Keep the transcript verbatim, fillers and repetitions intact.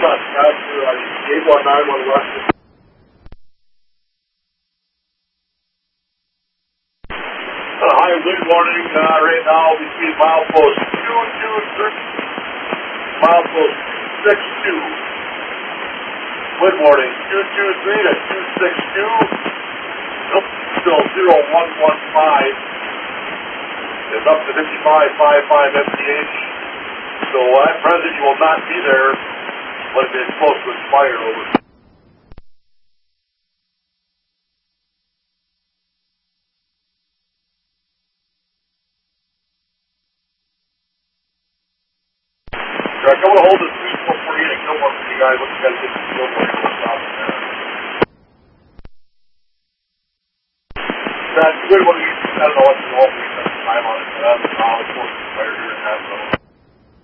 Scott, uh, eight one nine one West. Uh, high wind warning uh, right now between milepost two two three, milepost six two. Wind warning two two three to two six two. Nope, still zero one one five. It's up to fifty-five point five five M P H. So at present you will not be there when it is close to expire. Over. I come to hold this three four four eight and kill one for you guys. Let's get this kill one for stop there. That's good when you, I don't know what's the whole time on it. That's how it's supposed to fire here and that.